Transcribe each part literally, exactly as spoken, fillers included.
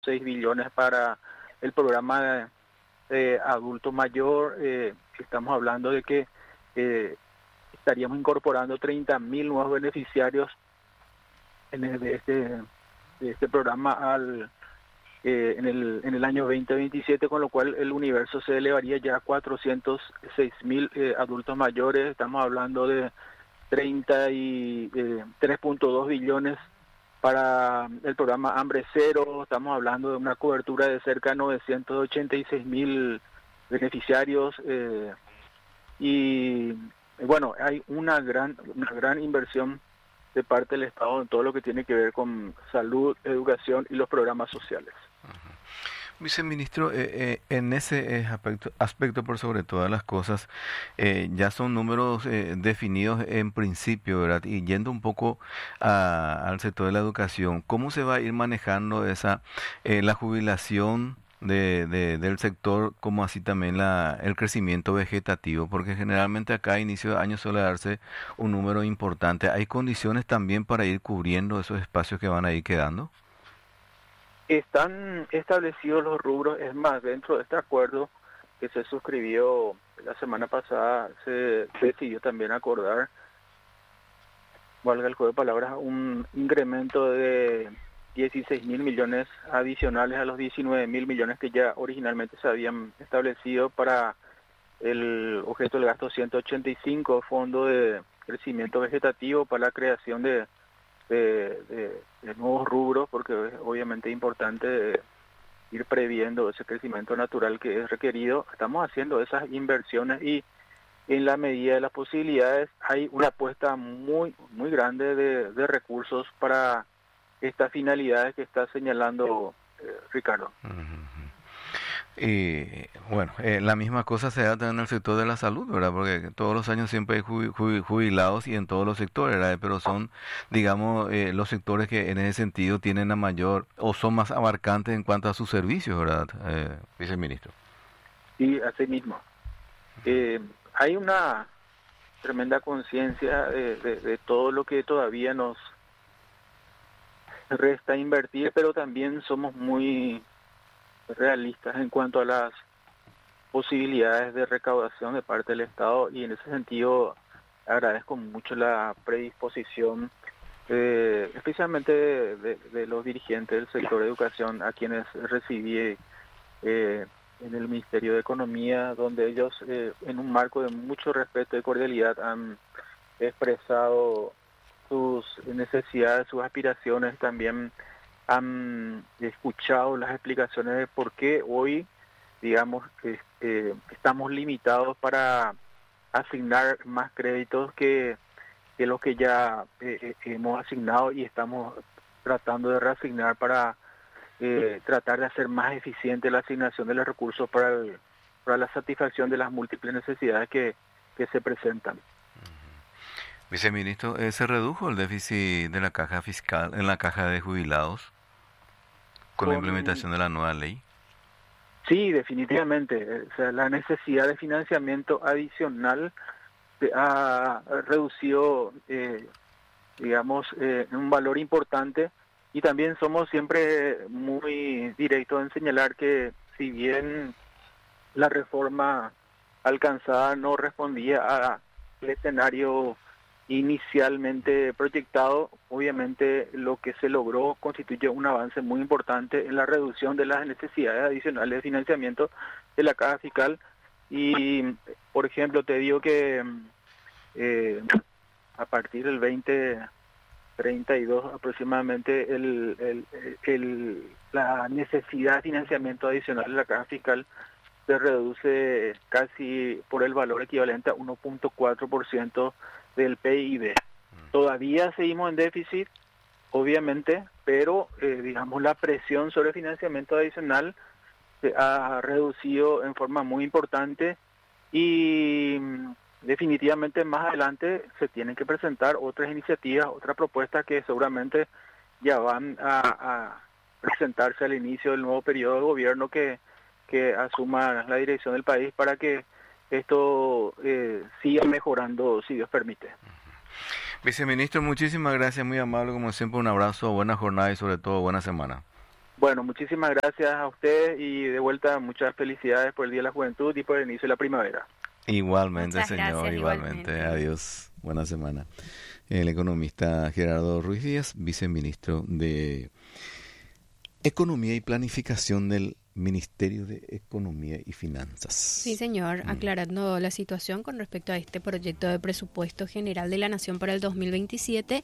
seis billones para el programa de, de adulto mayor. Eh, estamos hablando de que eh, estaríamos incorporando treinta mil nuevos beneficiarios en el, de, este, de este programa al eh, en, el, en el año veinte veintisiete, con lo cual el universo se elevaría ya a cuatrocientos seis mil eh, adultos mayores. Estamos hablando de treinta y tres punto dos billones para el programa Hambre Cero. Estamos hablando de una cobertura de cerca de novecientos ochenta y seis mil beneficiarios eh, y bueno, hay una gran una gran inversión de parte del Estado en todo lo que tiene que ver con salud, educación y los programas sociales. Viceministro, eh, eh, en ese eh, aspecto, aspecto por sobre todas las cosas, eh, ya son números eh, definidos en principio, ¿verdad? Y yendo un poco a- al sector de la educación, ¿cómo se va a ir manejando esa eh, la jubilación de, de- del sector, como así también la, el crecimiento vegetativo? Porque generalmente acá a inicio de año suele darse un número importante. ¿Hay condiciones también para ir cubriendo esos espacios que van a ir quedando? Están establecidos los rubros, es más, dentro de este acuerdo que se suscribió la semana pasada, se decidió también acordar, valga el juego de palabras, un incremento de dieciséis mil millones adicionales a los diecinueve mil millones que ya originalmente se habían establecido para el objeto del gasto ciento ochenta y cinco, Fondo de Crecimiento Vegetativo, para la creación de de, de, de nuevos rubros, porque es obviamente importante ir previendo ese crecimiento natural que es requerido. Estamos haciendo esas inversiones y en la medida de las posibilidades hay una apuesta muy muy grande de, de recursos para estas finalidades que está señalando eh, Ricardo. Y bueno, eh, la misma cosa se da también en el sector de la salud, ¿verdad? Porque todos los años siempre hay ju- ju- jubilados y en todos los sectores, ¿verdad? Pero son, digamos, eh, los sectores que en ese sentido tienen la mayor o son más abarcantes en cuanto a sus servicios, ¿verdad, eh, viceministro? Y asimismo, eh, hay una tremenda conciencia de, de, de todo lo que todavía nos resta invertir, pero también somos muy realistas en cuanto a las posibilidades de recaudación de parte del Estado, y en ese sentido agradezco mucho la predisposición eh, especialmente de, de- de los dirigentes del sector de educación, a quienes recibí eh, en el Ministerio de Economía, donde ellos eh, en un marco de mucho respeto y cordialidad han expresado sus necesidades, sus aspiraciones. También han escuchado las explicaciones de por qué hoy, digamos, que eh, estamos limitados para asignar más créditos que, que los que ya eh, eh, hemos asignado, y estamos tratando de reasignar para eh, tratar de hacer más eficiente la asignación de los recursos para, el- para la satisfacción de las múltiples necesidades que, que se presentan. Viceministro, eh, ¿se redujo el déficit de la caja fiscal en la caja de jubilados con la Con implementación de la nueva ley? Sí, definitivamente. eh, O sea, la necesidad de financiamiento adicional se ha reducido, eh, digamos, eh, en un valor importante, y también somos siempre muy directos en señalar que si bien la reforma alcanzada no respondía al escenario inicialmente proyectado, obviamente lo que se logró constituye un avance muy importante en la reducción de las necesidades adicionales de financiamiento de la caja fiscal. Y, por ejemplo, te digo que eh, a partir del veinte treinta y dos aproximadamente, el, el, el, la necesidad de financiamiento adicional de la caja fiscal se reduce casi por el valor equivalente a uno punto cuatro por ciento del P I B. Todavía seguimos en déficit, obviamente, pero eh, digamos la presión sobre financiamiento adicional se ha reducido en forma muy importante, y mm, definitivamente más adelante se tienen que presentar otras iniciativas, otras propuestas que seguramente ya van a, a presentarse al inicio del nuevo periodo de gobierno que, que asuma la dirección del país, para que esto eh, siga mejorando, si Dios permite. Viceministro, muchísimas gracias, muy amable como siempre, un abrazo, buena jornada y sobre todo buena semana. Bueno, muchísimas gracias a ustedes y de vuelta muchas felicidades por el Día de la Juventud y por el inicio de la primavera. Igualmente, Muchas señor, gracias, igualmente. igualmente. Adiós. Buena semana. El economista Gerardo Ruiz Díaz, viceministro de Economía y Planificación del Ministerio de Economía y Finanzas. Sí, señor, Mm. aclarando la situación con respecto a este proyecto de presupuesto general de la Nación para el dos mil veintisiete,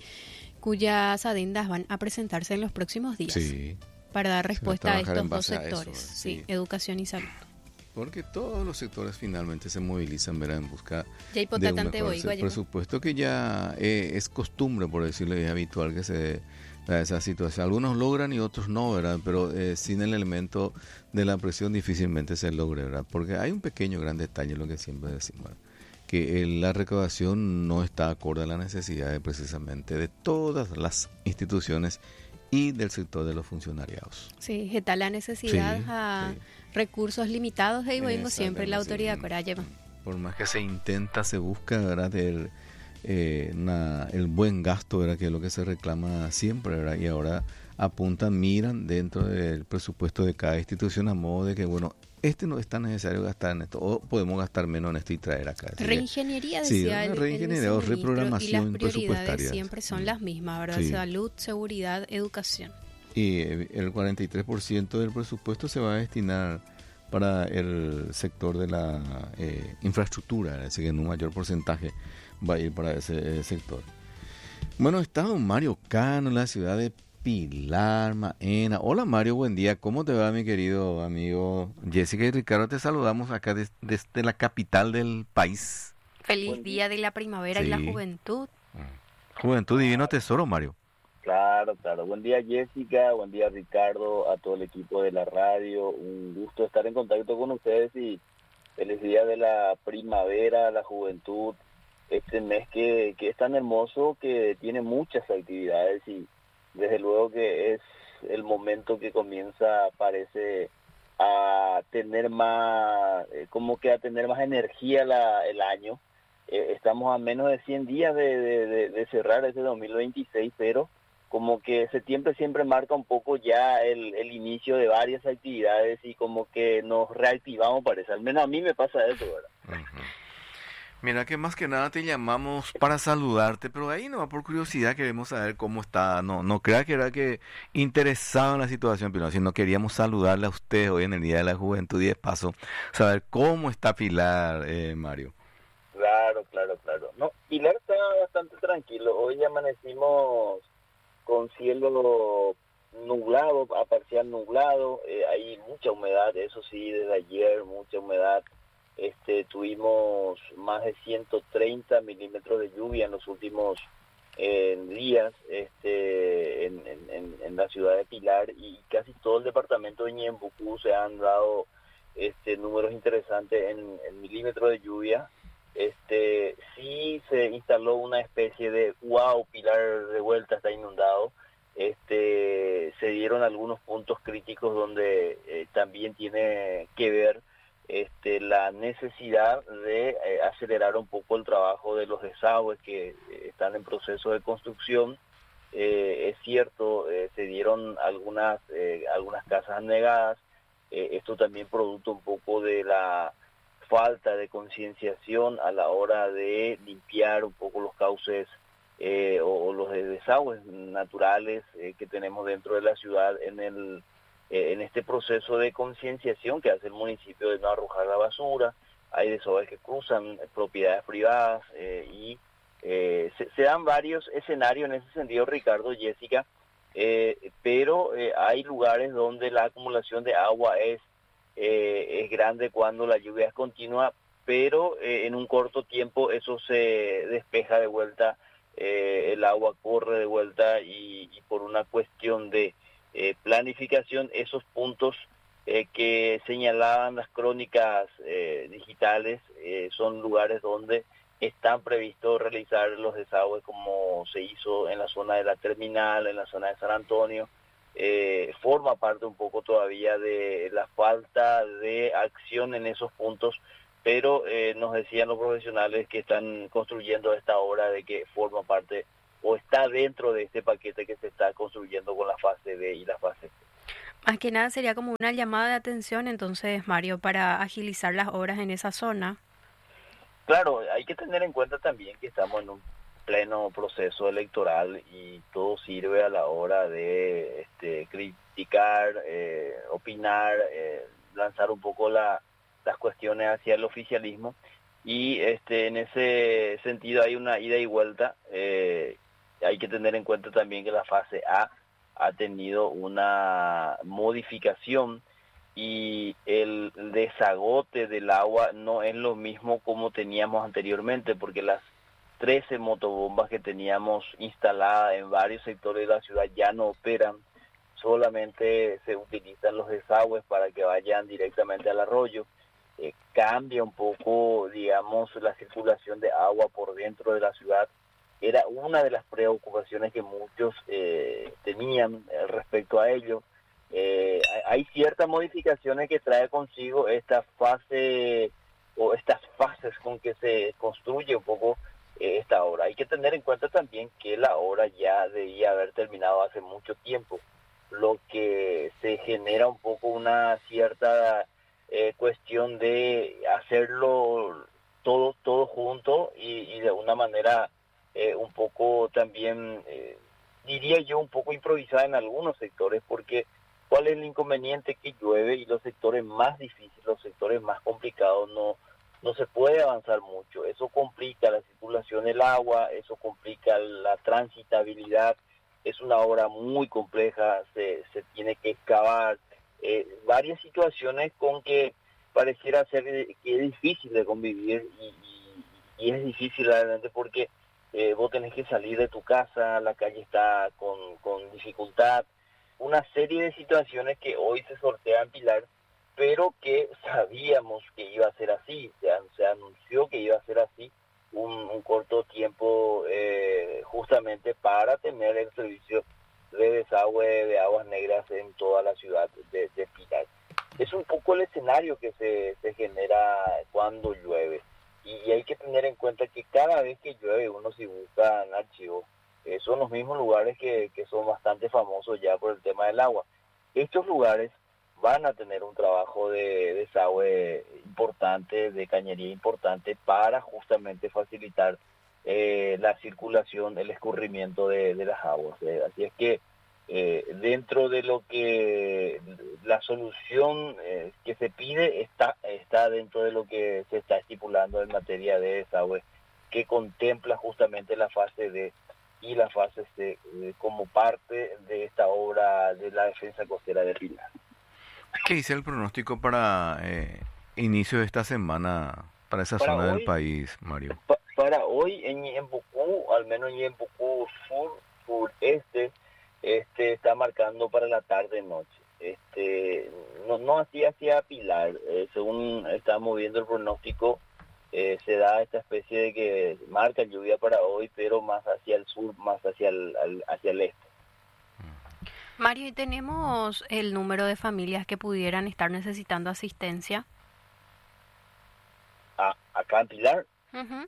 cuyas adendas van a presentarse en los próximos días Sí, para dar respuesta a trabajar estos en dos base a eso, sectores, sí. sí, educación y salud. porque todos los sectores finalmente se movilizan, ¿verdad?, en busca Ya hay de un potente mejor hoy, Guayama. presupuesto, que ya eh, es costumbre, por decirlo, es habitual que se dé a esa situación. Algunos logran y otros no, ¿verdad? Pero eh, sin el elemento de la presión difícilmente se logre, ¿verdad? Porque hay un pequeño gran detalle, lo que siempre decimos, ¿verdad?, que eh, la recaudación no está acorde a las necesidades precisamente de todas las instituciones y del sector de los funcionariados. Sí, está la necesidad Sí, a sí. recursos limitados y bueno, siempre la Exactamente, autoridad sí. Corayema. Por más que se intenta, se busca, ¿verdad?, el, eh, una- el buen gasto, ¿verdad?, que es lo que se reclama siempre, ¿verdad? Y ahora apuntan, miran dentro del presupuesto de cada institución a modo de que, bueno, este no es tan necesario gastar en esto, o podemos gastar menos en esto y traer acá. Así que, Reingeniería, sí, decía una el, el reingeniería o viceministro, y reprogramación las prioridades presupuestaria. siempre son Mm. las mismas, ¿verdad? Sí. Salud, seguridad, educación. Y eh, el cuarenta y tres por ciento del presupuesto se va a destinar para el sector de la eh, infraestructura, así que en un mayor porcentaje va a ir para ese eh, sector. Bueno, está don Mario Cano en la ciudad de Pilar, Maena. Hola Mario, buen día. ¿Cómo te va, mi querido amigo? Jessica y Ricardo, te saludamos acá des- desde la capital del país. Feliz Buen día de la primavera y la Sí. juventud. Juventud Divino Tesoro, Mario. Claro, claro. Buen día, Jessica. Buen día, Ricardo. A todo el equipo de la radio. Un gusto estar en contacto con ustedes y feliz día de la primavera, la juventud. Este mes que, que es tan hermoso, que tiene muchas actividades y desde luego que es el momento que comienza, parece, a tener más, eh, como que a tener más energía la, el año. Eh, estamos a menos de cien días de, de, de, de cerrar ese dos mil veintiséis, pero como que septiembre siempre marca un poco ya el, el inicio de varias actividades y como que nos reactivamos, parece. Al menos a mí me pasa eso, ¿verdad? Ujú. Mira que más que nada te llamamos para saludarte, pero ahí no, por curiosidad queremos saber cómo está. No, no crea que era que interesado en la situación, pero sino queríamos saludarle a usted hoy en el Día de la Juventud y de paso saber cómo está Pilar, eh, Mario. Claro, claro, claro. No, Pilar está bastante tranquilo. Hoy amanecimos con cielo nublado, a parcial nublado. Eh, hay mucha humedad, eso sí, desde ayer mucha humedad. Este, tuvimos más de ciento treinta milímetros de lluvia en los últimos eh, días este, en, en, en la ciudad de Pilar, y casi todo el departamento de Ñembucú se han dado este, números interesantes en, en milímetros de lluvia. Este, sí se instaló una especie de wow, Pilar de vuelta está inundado. Este, se dieron algunos puntos críticos donde eh, también tiene que ver este, la necesidad de eh, acelerar un poco el trabajo de los desagües que eh, están en proceso de construcción. Eh, es cierto, eh, se dieron algunas, eh, algunas casas anegadas. Eh, esto también producto un poco de la falta de concienciación a la hora de limpiar un poco los cauces eh, o, o los de desagües naturales eh, que tenemos dentro de la ciudad en el eh, en este proceso de concienciación que hace el municipio de no arrojar la basura. Hay desagües que cruzan propiedades privadas eh, y eh, se, se dan varios escenarios en ese sentido, Ricardo, Jessica, eh, pero eh, hay lugares donde la acumulación de agua es Eh, es grande cuando la lluvia es continua, pero eh, en un corto tiempo eso se despeja de vuelta, eh, el agua corre de vuelta y, y por una cuestión de eh, planificación, esos puntos eh, que señalaban las crónicas eh, digitales eh, son lugares donde están previstos realizar los desagües, como se hizo en la zona de la terminal, en la zona de San Antonio. Eh, forma parte un poco todavía de la falta de acción en esos puntos, pero eh, nos decían los profesionales que están construyendo a esta obra de que forma parte o está dentro de este paquete que se está construyendo con la fase B y la fase C. Más que nada sería como una llamada de atención entonces, Mario, para agilizar las obras en esa zona. Claro, hay que tener en cuenta también que estamos en un pleno proceso electoral y todo sirve a la hora de este, criticar, eh, opinar, eh, lanzar un poco la, las cuestiones hacia el oficialismo y este, en ese sentido hay una ida y vuelta. Eh, hay que tener en cuenta también que la fase A ha tenido una modificación y el desagote del agua no es lo mismo como teníamos anteriormente, porque las trece motobombas que teníamos instaladas en varios sectores de la ciudad ya no operan, solamente se utilizan los desagües para que vayan directamente al arroyo. Eh, cambia un poco, digamos, la circulación de agua por dentro de la ciudad. Era una de las preocupaciones que muchos eh, tenían eh, respecto a ello. Eh, hay ciertas modificaciones que trae consigo esta fase o estas fases con que se construye un poco eh, esta obra. Hay que tener en cuenta también que la obra ya debía haber terminado hace mucho tiempo, lo que se genera un poco una cierta eh, cuestión de hacerlo todo todo junto y, y de una manera eh, un poco también eh, diría yo un poco improvisada en algunos sectores, porque ¿cuál es el inconveniente? Que llueve y los sectores más difíciles, los sectores más complicados, no, no se puede avanzar mucho. Eso complica la circulación del agua, eso complica la transitabilidad. Es una obra muy compleja, se, se tiene que excavar. Eh, varias situaciones con que pareciera ser que es difícil de convivir y, y, y es difícil realmente porque eh, vos tenés que salir de tu casa, la calle está con, con dificultad. Una serie de situaciones que hoy se sortean en Pilar, pero que sabíamos que iba a ser así, se, se anunció que iba a ser así un, un corto tiempo eh, justamente para tener el servicio de desagüe de aguas negras en toda la ciudad de, de Pilar. Es un poco el escenario que se, se genera cuando llueve y, y hay que tener en cuenta que cada vez que llueve uno si busca en archivos, Eh, son los mismos lugares que, que son bastante famosos ya por el tema del agua. Estos lugares van a tener un trabajo de desagüe importante, de cañería importante, para justamente facilitar eh, la circulación, el escurrimiento de, de las aguas. Eh. Así es que eh, dentro de lo que la solución eh, que se pide está, está dentro de lo que se está estipulando en materia de desagüe, que contempla justamente la fase de y la fase C eh, como parte de esta obra de la defensa costera de Pilar. ¿Qué dice el pronóstico para eh, inicio de esta semana para esa para zona hoy, del país, Mario? Pa, para hoy en Ñembucú, al menos en Ñembucú sur, sureste, este, está marcando para la tarde-noche. Este, no, no así hacia Pilar, eh, según estamos viendo el pronóstico, Eh, se da esta especie de que marca lluvia para hoy, pero más hacia el sur, más hacia el, al, hacia el este. Mario, ¿y tenemos el número de familias que pudieran estar necesitando asistencia? Ah, acá en Pilar, Uh-huh.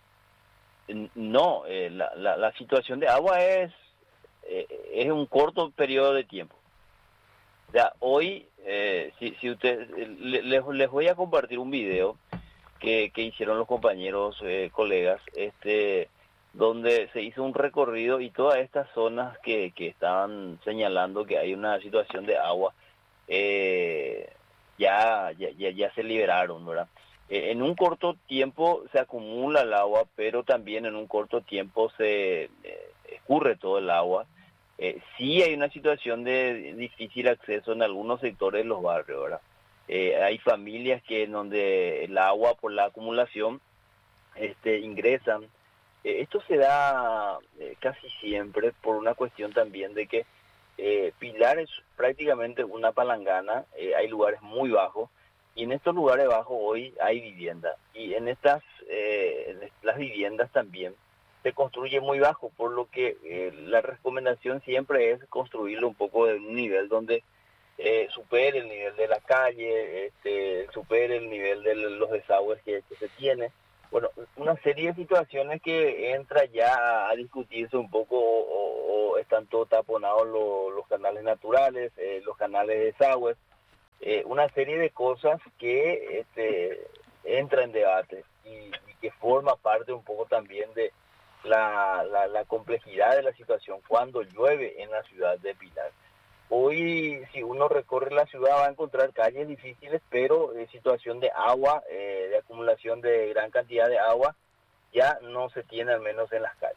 no, eh, la, la, la situación de agua es, eh, es un corto periodo de tiempo. O sea, hoy, eh, si, si usted, les, les voy a compartir un video Que, que hicieron los compañeros, eh, colegas, este, donde se hizo un recorrido y todas estas zonas que, que estaban señalando que hay una situación de agua, eh, ya, ya, ya, ya se liberaron, ¿verdad? Eh, en un corto tiempo se acumula el agua, pero también en un corto tiempo se eh, escurre todo el agua. Eh, sí hay una situación de difícil acceso en algunos sectores de los barrios, ¿verdad? Eh, hay familias que en donde el agua por la acumulación este, ingresan. Eh, esto se da eh, casi siempre por una cuestión también de que eh, Pilar es prácticamente una palangana, eh, hay lugares muy bajos y en estos lugares bajos hoy hay vivienda y en estas eh, las viviendas también se construye muy bajo, por lo que eh, la recomendación siempre es construirlo un poco en un nivel donde Eh, supere el nivel de la calle, este, supere el nivel de los desagües que, que se tiene, Bueno, una serie de situaciones que entra ya a discutirse un poco o, o- o están todos taponados lo- los canales naturales, eh, los canales de desagües, eh, una serie de cosas que este, entra en debate y, y que forma parte un poco también de la, la, la complejidad de la situación cuando llueve en la ciudad de Pilar. Hoy, si uno recorre la ciudad, va a encontrar calles difíciles, pero eh, situación de agua, eh, de acumulación de gran cantidad de agua, ya no se tiene al menos en las calles.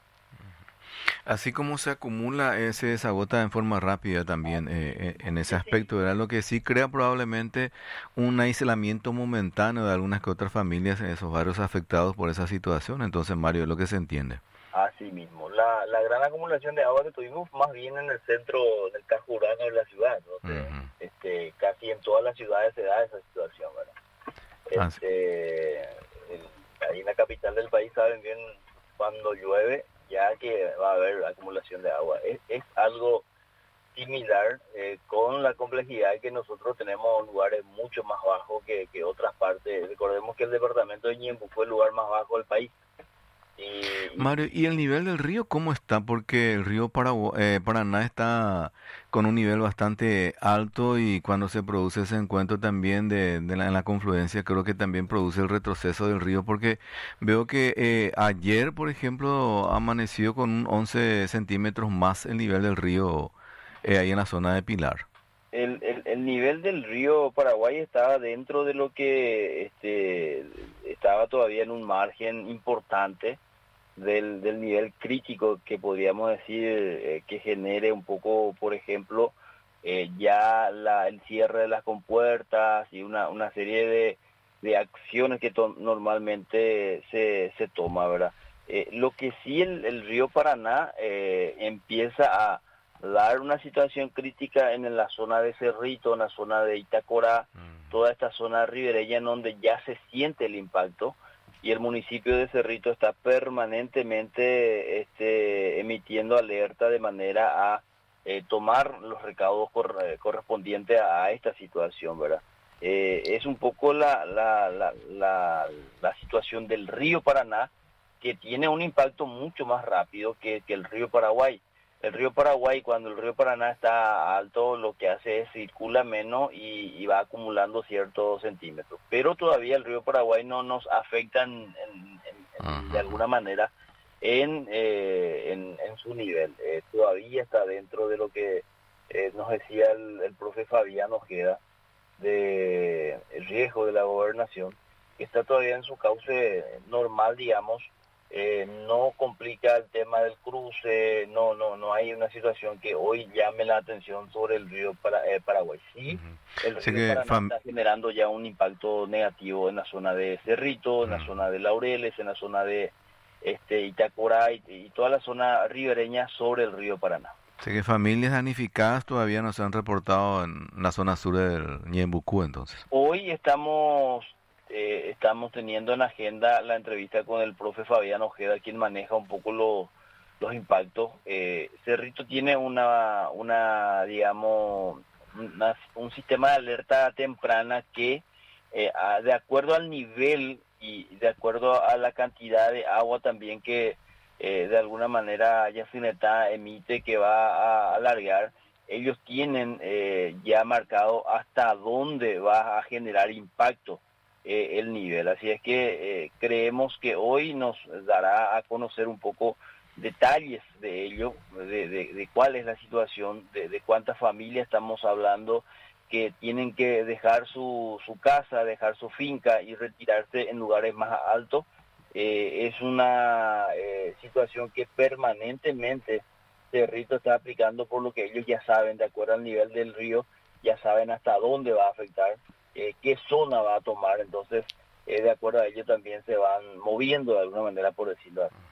Así como se acumula, eh, se desagota en forma rápida también eh, eh, en ese aspecto, ¿verdad? Lo que sí crea probablemente un aislamiento momentáneo de algunas que otras familias en esos barrios afectados por esa situación. Entonces, Mario, es lo que se entiende. Así mismo, la, la gran acumulación de agua que tuvimos más bien en el centro del casco urbano de la ciudad, donde Ujú. este, casi en todas las ciudades se da esa situación, ¿verdad? Así- Este, el- ahí en la capital del país saben bien cuando llueve ya que va a haber acumulación de agua. Es, es algo similar eh, con la complejidad que nosotros tenemos lugares mucho más bajos que, que otras partes. Recordemos que el departamento de Ñembu fue el lugar más bajo del país. Y, y Mario, ¿y el nivel del río cómo está? Porque el río Paragu- eh, Paraná está con un nivel bastante alto y cuando se produce ese encuentro también de, de la, en la confluencia, creo que también produce el retroceso del río, porque veo que eh, ayer, por ejemplo, amaneció con un once centímetros más el nivel del río eh, ahí en la zona de Pilar. el, el, el nivel del río Paraguay estaba dentro de lo que este, estaba todavía en un margen importante del, del nivel crítico que podríamos decir eh, que genere un poco, por ejemplo, eh, ya la, el cierre de las compuertas y una, una serie de, de acciones que to- normalmente se, se toma, ¿verdad? Eh, lo que sí el, el río Paraná eh, empieza a dar una situación crítica en la zona de Cerrito, en la zona de Itacorá, toda esta zona ribereña en donde ya se siente el impacto y el municipio de Cerrito está permanentemente este, emitiendo alerta de manera a eh, tomar los recaudos cor correspondientes a esta situación, ¿verdad? Eh, es un poco la, la, la, la, la situación del río Paraná que tiene un impacto mucho más rápido que, que el río Paraguay. El río Paraguay, cuando el río Paraná está alto, lo que hace es circula menos y, y va acumulando ciertos centímetros. Pero todavía el río Paraguay no nos afecta en, en, en, en, de alguna manera en, eh, en, en su nivel. Eh, todavía está dentro de lo que eh, nos decía el, el profe Fabián Ojeda, de el riesgo de la gobernación, que está todavía en su cauce normal, digamos. Eh, no complica el tema del cruce, no no no hay una situación que hoy llame la atención sobre el río para, eh, Paraguay. Sí, el Así río que Paraná fam- está generando ya un impacto negativo en la zona de Cerrito, en la Mm. zona de Laureles, en la zona de este Itacorá y, y toda la zona ribereña sobre el río Paraná. Así que familias damnificadas todavía no se han reportado en la zona sur del Ñembucú, entonces. Hoy estamos eh, estamos teniendo en agenda la entrevista con el profe Fabián Ojeda, quien maneja un poco los los impactos. Eh, Cerrito tiene una, una digamos, una- un sistema de alerta temprana que, eh, a- de acuerdo al nivel y de acuerdo a la cantidad de agua también que eh, de alguna manera Yacinetá emite que va a alargar, ellos tienen eh, ya marcado hasta dónde va a generar impacto eh, el nivel. Así es que eh, creemos que hoy nos dará a conocer un poco detalles de ello, de, de, de cuál es la situación, de, de cuántas familias estamos hablando que tienen que dejar su, su casa, dejar su finca y retirarse en lugares más altos. Eh, es una eh, situación que permanentemente Cerrito está aplicando, por lo que ellos ya saben, de acuerdo al nivel del río, ya saben hasta dónde va a afectar, eh, qué zona va a tomar. Entonces, eh, de acuerdo a ello también se van moviendo de alguna manera, por decirlo así.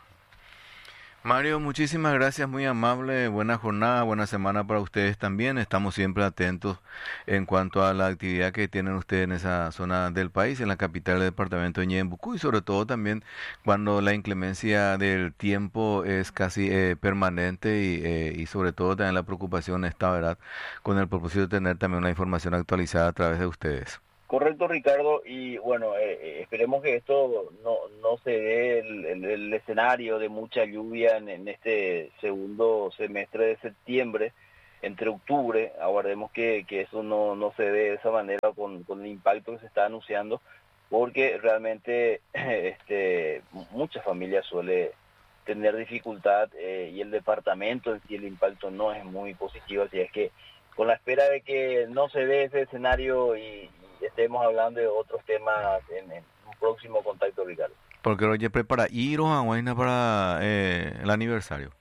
Mario, muchísimas gracias, muy amable, buena jornada, buena semana para ustedes también. Estamos siempre atentos en cuanto a la actividad que tienen ustedes en esa zona del país, en la capital del departamento de Ñembucú, y sobre todo también cuando la inclemencia del tiempo es casi eh, permanente y, eh, y sobre todo también la preocupación está, ¿verdad?, con el propósito de tener también una información actualizada a través de ustedes. Correcto, Ricardo, y bueno, eh, esperemos que esto no, no se dé el, el, el escenario de mucha lluvia en, en este segundo semestre de septiembre, entre octubre, aguardemos que, que eso no, no se dé de esa manera con, con el impacto que se está anunciando, porque realmente este, muchas familias suele tener dificultad eh, y el departamento en sí el impacto no es muy positivo, así es que con la espera de que no se dé ese escenario y estemos hablando de otros temas en, en un próximo contacto, Ricardo. Porque oye, prepara ir a Huayna para eh, el aniversario.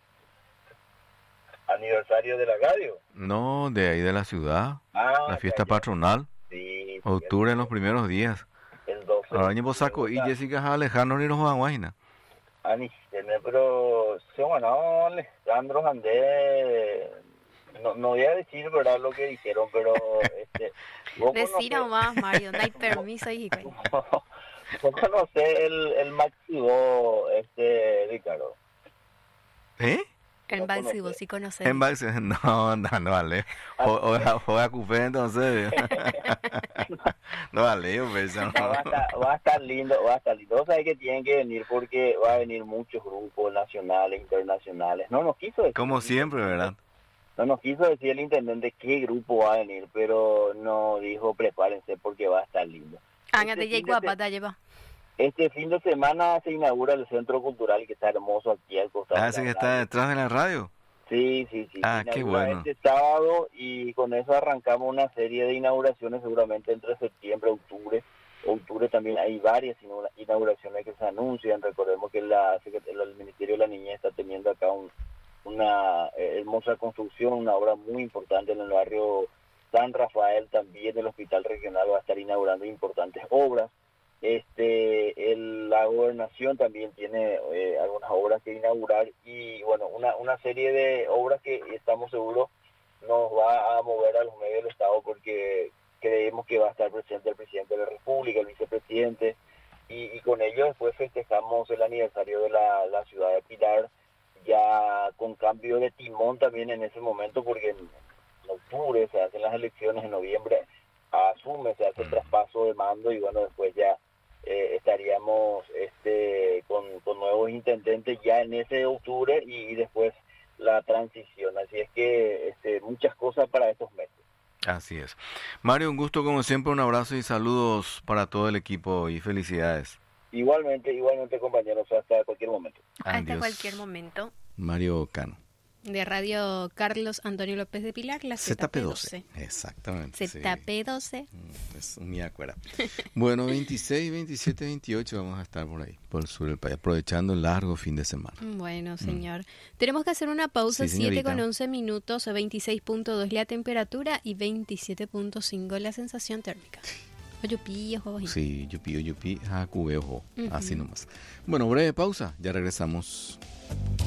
¿Aniversario de la radio? No, de ahí de la ciudad, ah, la fiesta ya, ya. patronal, sí, octubre sí, en los primeros días. El doce. Ahora año saco y Jessica Alejandro ni nos va a Huayna. Ani, pero se bueno, Alejandro Andé, no, no voy a decir verdad lo que dijeron, pero este, decir nomás, Mario, no hay permiso y vos conocés el, el máximo, este, Ricardo. ¿Eh? El Balsivo, sí conoces. En Balsivo, no, no, no vale. Juega a Cufé, entonces. No vale, yo pensé. No, va, a estar, va a estar lindo, va a estar lindo. O sea, que tienen que venir porque va a venir muchos grupos nacionales, internacionales. No nos quiso decir. Como siempre, ¿verdad? No nos quiso decir el intendente qué grupo va a venir, pero no dijo prepárense porque va a estar lindo. Ángate, este, guapa, lleva. Este fin de semana se inaugura el Centro Cultural que está hermoso aquí al costado. Ah, ese que está detrás de la radio. Sí, sí, sí. Ah, qué bueno. Este sábado y con eso arrancamos una serie de inauguraciones seguramente entre septiembre y octubre. Octubre también hay varias inauguraciones que se anuncian. Recordemos que la, el Ministerio de la Niñez está teniendo acá un, una eh, hermosa construcción, una obra muy importante en el barrio San Rafael. También el Hospital Regional va a estar inaugurando importantes obras. Este, el, la gobernación también tiene eh, algunas obras que inaugurar y bueno, una, una serie de obras que estamos seguros nos va a mover a los medios del Estado porque creemos que va a estar presente el presidente de la República, el vicepresidente y, y con ello después festejamos el aniversario de la, la ciudad de Pilar, ya con cambio de timón también en ese momento porque en, en octubre se hacen las elecciones, en noviembre asume, se hace el traspaso de mando y bueno, después ya Eh, estaríamos este con, con nuevos intendentes ya en ese octubre y, y después la transición, así es que este, muchas cosas para estos meses. Así es. Mario, un gusto como siempre, un abrazo y saludos para todo el equipo y felicidades. Igualmente, igualmente compañeros, hasta cualquier momento. Hasta Adiós. Cualquier momento. Mario Cano. De Radio Carlos Antonio López de Pilar, la Z P doce. Exactamente. Z P doce. Sí. Es un acuerdo. Bueno, veintiséis, veintisiete, veintiocho vamos a estar por ahí, por el sur del país, aprovechando el largo fin de semana. Bueno, señor. Mm. Tenemos que hacer una pausa, sí, siete con once minutos, veintiséis punto dos la temperatura y veintisiete punto cinco la sensación térmica. Yupi, ojo. Sí, yupi, yupi, jacube, ojo. Uh-huh. Así nomás. Bueno, breve pausa, ya regresamos.